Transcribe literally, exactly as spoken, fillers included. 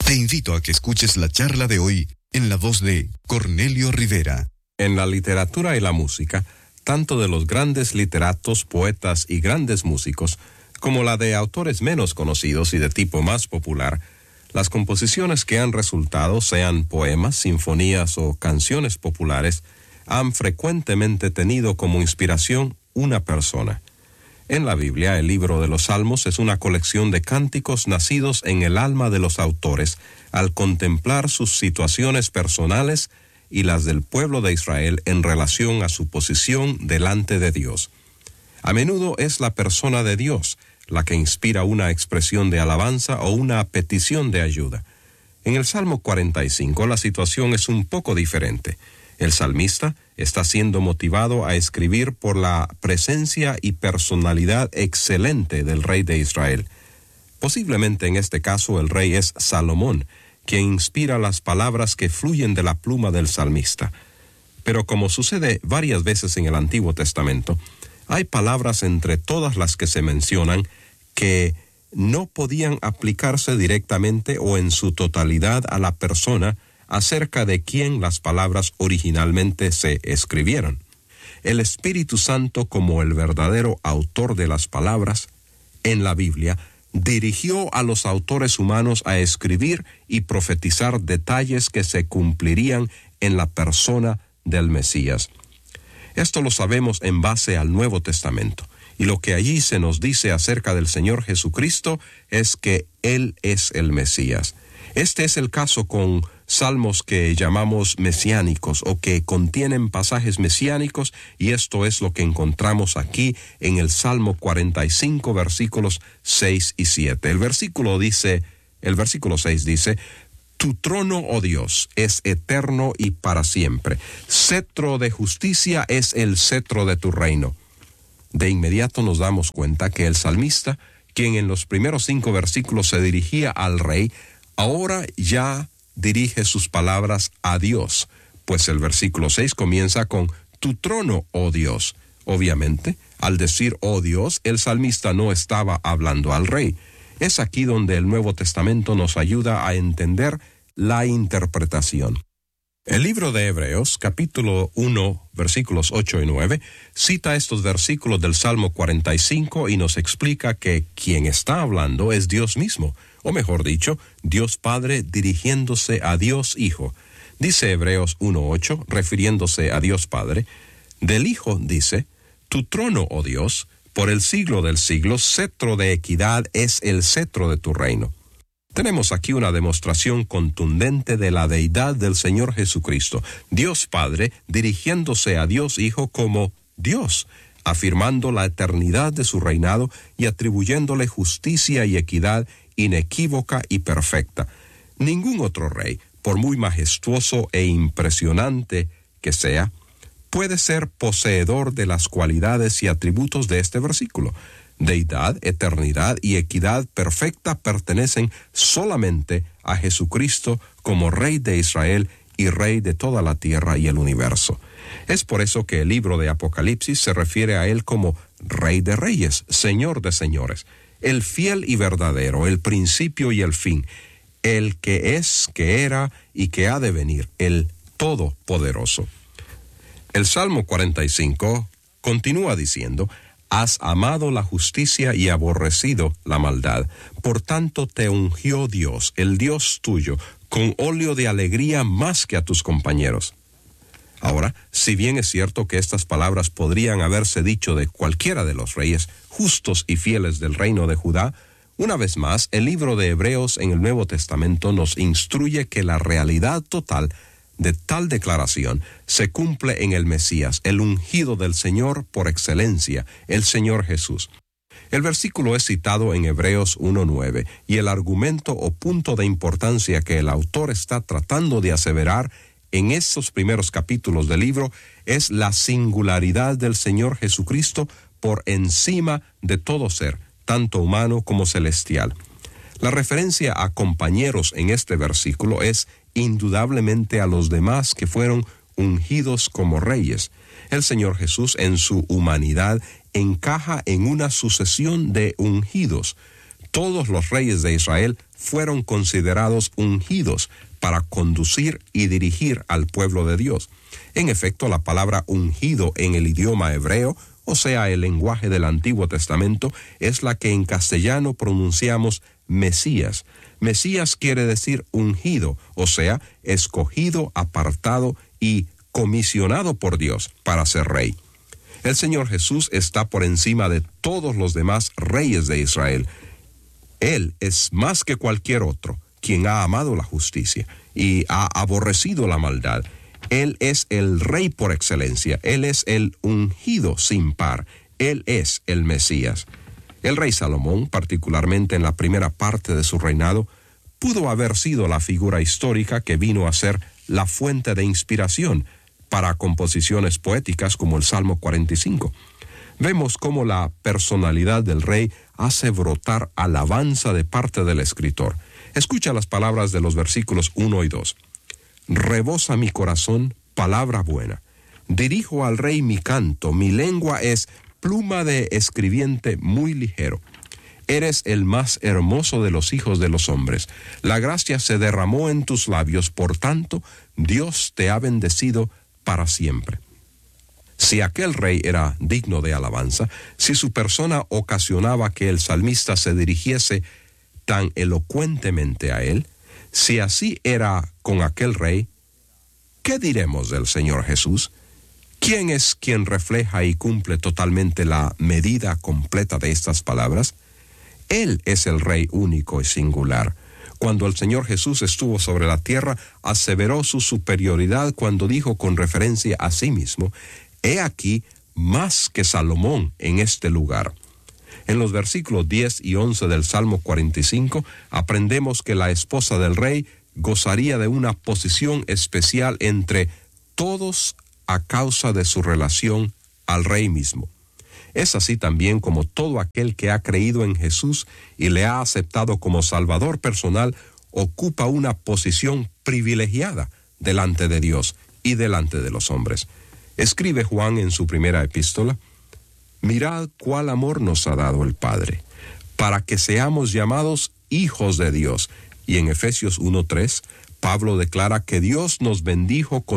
Te invito a que escuches la charla de hoy en la voz de Cornelio Rivera. En la literatura y la música, tanto de los grandes literatos, poetas y grandes músicos, como la de autores menos conocidos y de tipo más popular, las composiciones que han resultado, sean poemas, sinfonías o canciones populares, han frecuentemente tenido como inspiración una persona. En la Biblia, el libro de los Salmos es una colección de cánticos nacidos en el alma de los autores al contemplar sus situaciones personales y las del pueblo de Israel en relación a su posición delante de Dios. A menudo es la persona de Dios la que inspira una expresión de alabanza o una petición de ayuda. En el Salmo cuarenta y cinco la situación es un poco diferente. El salmista está siendo motivado a escribir por la presencia y personalidad excelente del rey de Israel. Posiblemente en este caso el rey es Salomón, quien inspira las palabras que fluyen de la pluma del salmista. Pero como sucede varias veces en el Antiguo Testamento, hay palabras entre todas las que se mencionan que no podían aplicarse directamente o en su totalidad a la persona acerca de quien las palabras originalmente se escribieron. El Espíritu Santo, como el verdadero autor de las palabras en la Biblia, dirigió a los autores humanos a escribir y profetizar detalles que se cumplirían en la persona del Mesías. Esto lo sabemos en base al Nuevo Testamento, y lo que allí se nos dice acerca del Señor Jesucristo es que Él es el Mesías. Este es el caso con salmos que llamamos mesiánicos o que contienen pasajes mesiánicos, y esto es lo que encontramos aquí en el Salmo cuarenta y cinco, versículos seis y siete. El versículo dice, el versículo seis dice: Tu trono, oh Dios, es eterno y para siempre. Cetro de justicia es el cetro de tu reino. De inmediato nos damos cuenta que el salmista, quien en los primeros cinco versículos se dirigía al rey, ahora ya dirige sus palabras a Dios, pues el versículo seis comienza con tu trono, oh Dios. Obviamente, al decir oh Dios, el salmista no estaba hablando al rey. Es aquí donde el Nuevo Testamento nos ayuda a entender la interpretación. El libro de Hebreos, capítulo uno, versículos ocho y nueve, cita estos versículos del Salmo cuarenta y cinco y nos explica que quien está hablando es Dios mismo, o mejor dicho, Dios Padre dirigiéndose a Dios Hijo. Dice Hebreos uno ocho, refiriéndose a Dios Padre, del Hijo dice: Tu trono, oh Dios, por el siglo del siglo, cetro de equidad es el cetro de tu reino. Tenemos aquí una demostración contundente de la deidad del Señor Jesucristo, Dios Padre dirigiéndose a Dios Hijo como Dios, afirmando la eternidad de su reinado y atribuyéndole justicia y equidad inequívoca y perfecta. Ningún otro rey, por muy majestuoso e impresionante que sea, puede ser poseedor de las cualidades y atributos de este versículo. Deidad, eternidad y equidad perfecta pertenecen solamente a Jesucristo como Rey de Israel y Rey de toda la tierra y el universo. Es por eso que el libro de Apocalipsis se refiere a Él como Rey de Reyes, Señor de Señores, el fiel y verdadero, el principio y el fin, el que es, que era y que ha de venir, el Todopoderoso. El Salmo cuarenta y cinco continúa diciendo: Has amado la justicia y aborrecido la maldad. Por tanto te ungió Dios, el Dios tuyo, con óleo de alegría más que a tus compañeros. Ahora, si bien es cierto que estas palabras podrían haberse dicho de cualquiera de los reyes justos y fieles del reino de Judá, una vez más, el libro de Hebreos en el Nuevo Testamento nos instruye que la realidad total de tal declaración se cumple en el Mesías, el ungido del Señor por excelencia, el Señor Jesús. El versículo es citado en Hebreos uno nueve, y el argumento o punto de importancia que el autor está tratando de aseverar en estos primeros capítulos del libro es la singularidad del Señor Jesucristo por encima de todo ser, tanto humano como celestial. La referencia a compañeros en este versículo es indudablemente a los demás que fueron ungidos como reyes. El Señor Jesús en su humanidad encaja en una sucesión de ungidos. Todos los reyes de Israel fueron considerados ungidos para conducir y dirigir al pueblo de Dios. En efecto, la palabra ungido en el idioma hebreo, o sea, el lenguaje del Antiguo Testamento, es la que en castellano pronunciamos Mesías. Mesías quiere decir ungido, o sea, escogido, apartado y comisionado por Dios para ser rey. El Señor Jesús está por encima de todos los demás reyes de Israel. Él es más que cualquier otro, quien ha amado la justicia y ha aborrecido la maldad. Él es el rey por excelencia. Él es el ungido sin par. Él es el Mesías. El rey Salomón, particularmente en la primera parte de su reinado, pudo haber sido la figura histórica que vino a ser la fuente de inspiración para composiciones poéticas como el Salmo cuarenta y cinco. Vemos cómo la personalidad del rey hace brotar alabanza de parte del escritor. Escucha las palabras de los versículos uno y dos. Rebosa mi corazón palabra buena. Dirijo al rey mi canto, mi lengua es pluma de escribiente muy ligero. Eres el más hermoso de los hijos de los hombres. La gracia se derramó en tus labios, por tanto, Dios te ha bendecido para siempre. Si aquel rey era digno de alabanza, si su persona ocasionaba que el salmista se dirigiese tan elocuentemente a él, si así era con aquel rey, ¿qué diremos del Señor Jesús? ¿Quién es quien refleja y cumple totalmente la medida completa de estas palabras? Él es el Rey único y singular. Cuando el Señor Jesús estuvo sobre la tierra, aseveró su superioridad cuando dijo con referencia a sí mismo, «He aquí más que Salomón en este lugar». En los versículos diez y once del Salmo cuarenta y cinco, aprendemos que la esposa del rey gozaría de una posición especial entre todos a causa de su relación al rey mismo. Es así también como todo aquel que ha creído en Jesús y le ha aceptado como Salvador personal ocupa una posición privilegiada delante de Dios y delante de los hombres. Escribe Juan en su primera epístola, «Mirad cuál amor nos ha dado el Padre, para que seamos llamados hijos de Dios». Y en Efesios uno tres, Pablo declara que Dios nos bendijo con